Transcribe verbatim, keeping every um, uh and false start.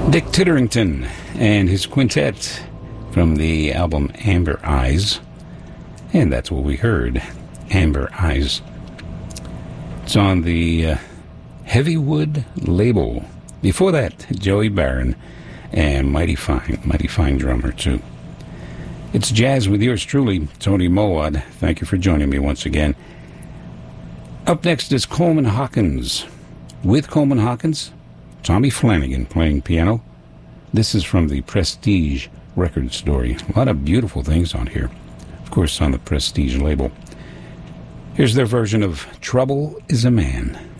Dick Titterington and his quintet from the album Amber Eyes. And that's what we heard, Amber Eyes. It's on the uh, Heavywood label. Before that, Joey Barron and Mighty Fine, Mighty Fine drummer too. It's jazz with yours truly, Tony Mowat. Thank you for joining me once again. Up next is Coleman Hawkins. With Coleman Hawkins, Tommy Flanagan playing piano. This is from the Prestige record story. A lot of beautiful things on here. Of course, on the Prestige label. Here's their version of Trouble is a Man.